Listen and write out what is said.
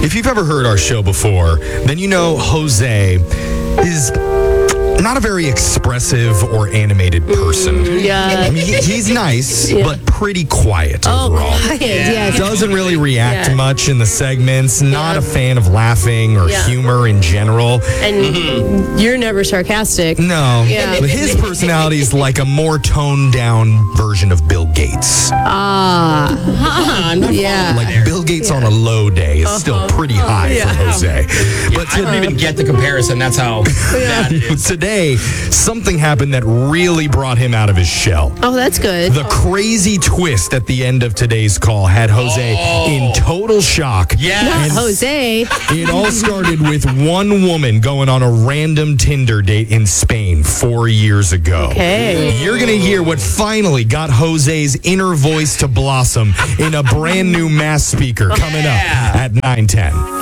If you've ever heard our show before, then you know Jose is not a very expressive or animated person. Yeah. I mean, he's nice, but pretty quiet overall. Quiet, yes. Doesn't really react much in the segments. Not a fan of laughing or humor in general. And you're never sarcastic. No. Yeah. But his personality is like a more toned down version of Bill Gates. I'm not Yeah. following Like there. Bill Gates on a low day is still pretty high for Jose. But I don't even get the comparison. That's how bad it is. today, something happened that really brought him out of his shell. Oh, that's good. The crazy twist at the end of today's call had Jose in total shock. Yes. And Jose. it all started with one woman going on a random Tinder date in Spain 4 years ago. Okay. You're going to hear what finally got Jose's inner voice to blossom in a brand new mass speaker coming up at 9:10.